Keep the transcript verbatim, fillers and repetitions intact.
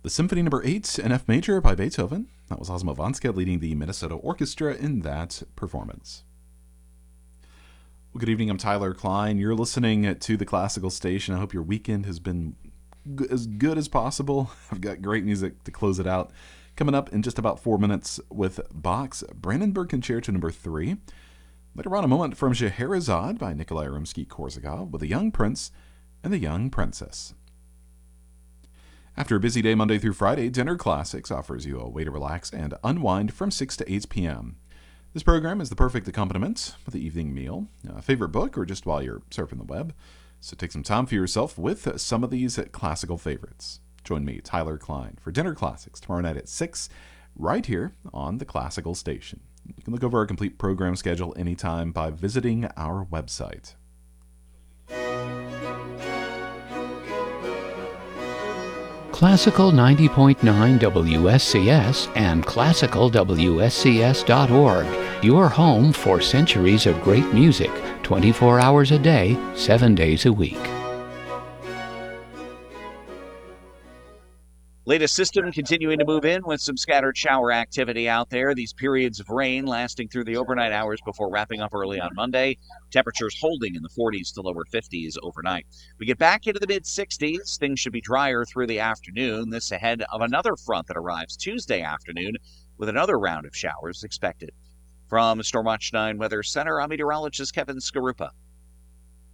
The Symphony Number eight in F Major by Beethoven. That was Ozmo Vanska leading the Minnesota Orchestra in that performance. Well, good evening, I'm Tyler Klein. You're listening to the Classical Station. I hope your weekend has been g- as good as possible. I've got great music to close it out. Coming up in just about four minutes with Bach's Brandenburg Concerto Number three. Later on, a moment from Scheherazade by Nikolai Rimsky-Korsakov with the Young Prince and the Young Princess. After a busy day Monday through Friday, Dinner Classics offers you a way to relax and unwind from six to eight p.m. This program is the perfect accompaniment for the evening meal, a favorite book, or just while you're surfing the web. So take some time for yourself with some of these classical favorites. Join me, Tyler Klein, for Dinner Classics tomorrow night at six, right here on the Classical Station. You can look over our complete program schedule anytime by visiting our website. Classical ninety point nine W S C S and classical W S C S dot org. Your home for centuries of great music, twenty-four hours a day, seven days a week. Latest system continuing to move in with some scattered shower activity out there. These periods of rain lasting through the overnight hours before wrapping up early on Monday. Temperatures holding in the forties to lower fifties overnight. We get back into the mid-sixties. Things should be drier through the afternoon. This ahead of another front that arrives Tuesday afternoon with another round of showers expected. From Stormwatch nine Weather Center, I'm meteorologist Kevin Skarupa.